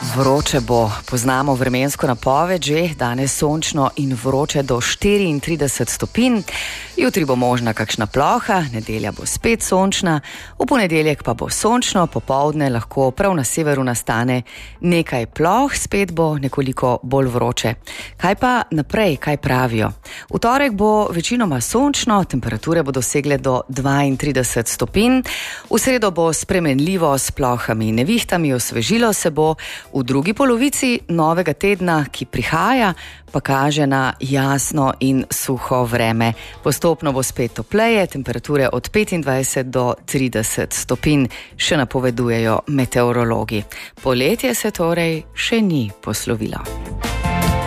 Vroče bo, poznamo vremensko napoved že, danes sončno in vroče do 34 stopinj. Jutri bo možna kakšna ploha, nedelja bo spet sončna, v ponedeljek pa bo sončno, popoldne lahko prav na severu nastane nekaj ploh, spet bo nekoliko bolj vroče. Kaj pa naprej, kaj pravijo? V torek bo večinoma sončno, temperature bodo dosegle do 32 stopinj, v sredo bo spremenljivo s plohami in nevihtami, osvežilo se bo. V drugi polovici novega tedna, ki prihaja, pa kaže na jasno in suho vreme. Postopno bo spet topleje, temperature od 25 do 30 stopinj, še napovedujejo meteorologi. Poletje se torej še ni poslovilo.